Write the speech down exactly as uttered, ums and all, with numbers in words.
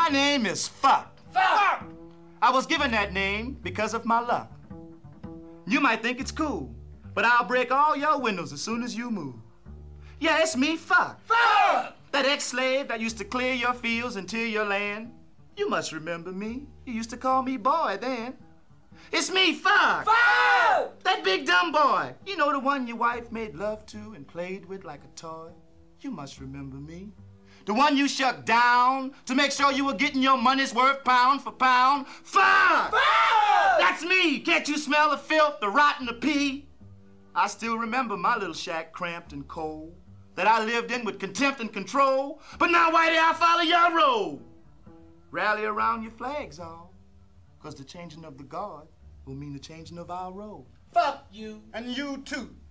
My name is Fuck. Fuck! I was given that name because of my luck. You might think it's cool, but I'll break all your windows as soon as you move. Yeah, it's me, Fuck. Fuck! That ex-slave that used to clear your fields and till your land. You must remember me. You used to call me boy then. It's me, Fuck. Fuck! That big dumb boy. You know, the one your wife made love to and played with like a toy. You must remember me. The one you shut down to make sure you were getting your money's worth pound for pound. Fuck! Fuck! That's me. Can't you smell the filth, the rot, and the pee? I still remember my little shack cramped and cold that I lived in with contempt and control. But now, Whitey, I follow your road. Rally around your flags, all. Because the changing of the guard will mean the changing of our road. Fuck you. And you, too.